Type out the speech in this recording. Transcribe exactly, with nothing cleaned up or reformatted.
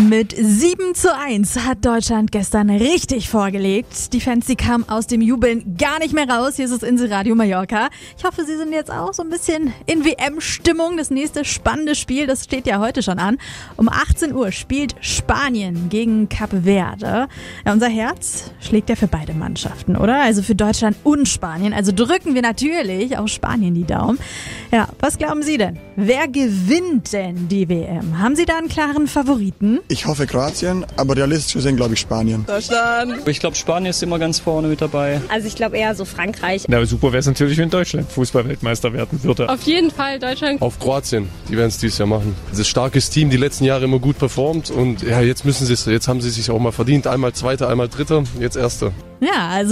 Mit sieben zu eins hat Deutschland gestern richtig vorgelegt. Die Fans, die kamen aus dem Jubeln gar nicht mehr raus. Hier ist das Inselradio Mallorca. Ich hoffe, Sie sind jetzt auch so ein bisschen in W M-Stimmung. Das nächste spannende Spiel, das steht ja heute schon an. Um achtzehn Uhr spielt Spanien gegen Kap Verde. Ja, unser Herz schlägt ja für beide Mannschaften, oder? Also für Deutschland und Spanien. Also drücken wir natürlich auch Spanien die Daumen. Ja, was glauben Sie denn? Wer gewinnt denn die W M? Haben Sie da einen klaren Favoriten? Ich hoffe Kroatien, aber realistisch gesehen glaube ich Spanien. Deutschland! Ich glaube, Spanien ist immer ganz vorne mit dabei. Also ich glaube eher so Frankreich. Na, super wäre es natürlich, wenn Deutschland Fußball-Weltmeister werden würde. Auf jeden Fall Deutschland. Auf Kroatien, die werden es dieses Jahr machen. Das ist ein starkes Team, die letzten Jahre immer gut performt und ja, jetzt müssen sie es, jetzt haben sie sich auch mal verdient. Einmal Zweiter, einmal Dritter, jetzt Erster. Ja, also